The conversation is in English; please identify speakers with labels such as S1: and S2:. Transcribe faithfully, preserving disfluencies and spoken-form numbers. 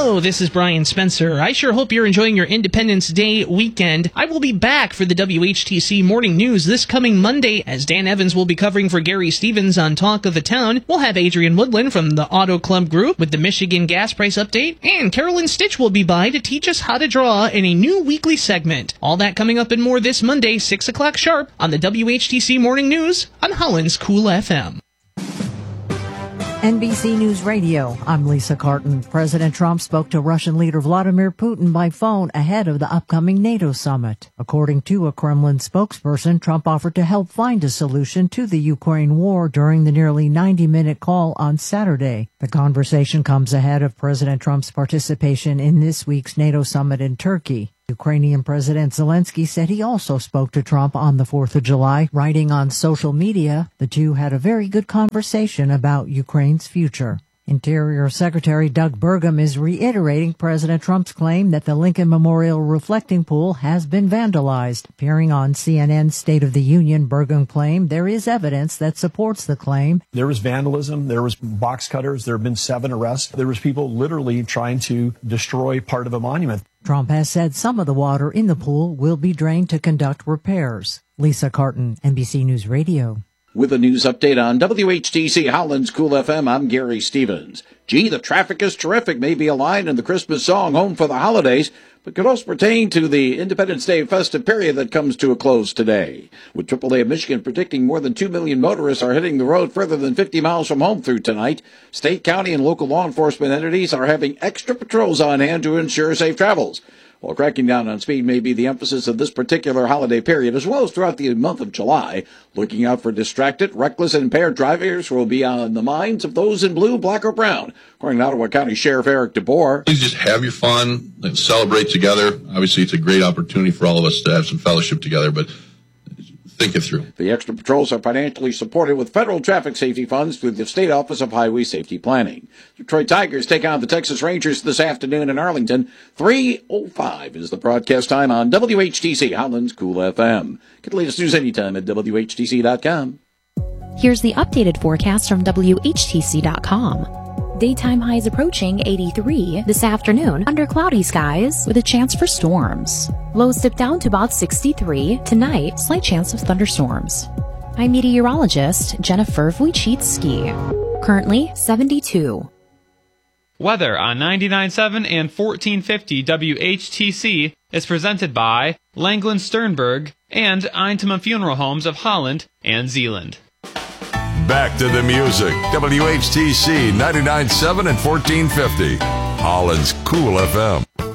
S1: Hello, this is Brian Spencer. I sure hope you're enjoying your Independence Day weekend. I will be back for the W H T C Morning News this coming Monday, as Dan Evans will be covering for Gary Stevens on Talk of the Town. We'll have Adrian Woodland from the Auto Club Group with the Michigan gas price update, and Carolyn Stitch will be by to teach us how to draw in a new weekly segment. All that coming up and more this Monday, six o'clock sharp, on the W H T C Morning News on Holland's Cool F M.
S2: N B C News Radio, I'm Lisa Carton. President Trump spoke to Russian leader Vladimir Putin by phone ahead of the upcoming NATO summit. According to a Kremlin spokesperson, Trump offered to help find a solution to the Ukraine war during the nearly ninety-minute call on Saturday. The conversation comes ahead of President Trump's participation in this week's NATO summit in Turkey. Ukrainian President Zelensky said he also spoke to Trump on the fourth of July, writing on social media, the two had a very good conversation about Ukraine's future. Interior Secretary Doug Burgum is reiterating President Trump's claim that the Lincoln Memorial reflecting pool has been vandalized. Appearing on C N N's State of the Union, Burgum claimed there is evidence that supports the claim.
S3: There was vandalism. There was box cutters. There have been seven arrests. There was people literally trying to destroy part of a monument.
S2: Trump has said some of the water in the pool will be drained to conduct repairs. Lisa Carton, N B C News Radio.
S4: With a news update on W H T C Holland's Cool F M, I'm Gary Stevens. Gee, the traffic is terrific, may be a line in the Christmas song Home for the Holidays, but could also pertain to the Independence Day festive period that comes to a close today. With triple A of Michigan predicting more than two million motorists are hitting the road further than fifty miles from home through tonight, state, county, and local law enforcement entities are having extra patrols on hand to ensure safe travels. While cracking down on speed may be the emphasis of this particular holiday period, as well as throughout the month of July, looking out for distracted, reckless, and impaired drivers will be on the minds of those in blue, black, or brown, according to Ottawa County Sheriff Eric DeBoer.
S5: Please just have your fun and celebrate together. Obviously, it's a great opportunity for all of us to have some fellowship together, but think it through.
S4: The extra patrols are financially supported with federal traffic safety funds through the State Office of Highway Safety Planning. Detroit Tigers take on the Texas Rangers this afternoon in Arlington. three oh five is the broadcast time on W H T C Holland's Cool F M. Get the latest news anytime at W H T C dot com.
S6: Here's the updated forecast from W H T C dot com. Daytime highs approaching eighty-three this afternoon under cloudy skies with a chance for storms. Lows dip down to about sixty-three. Tonight, slight chance of thunderstorms. I'm meteorologist Jennifer Wojcicki. Currently seventy-two.
S7: Weather on ninety-nine point seven and fourteen fifty W H T C is presented by Langland Sternberg and Eintema Funeral Homes of Holland and Zealand.
S8: Back to the music. W H T C ninety-nine point seven and fourteen fifty. Holland's Cool F M.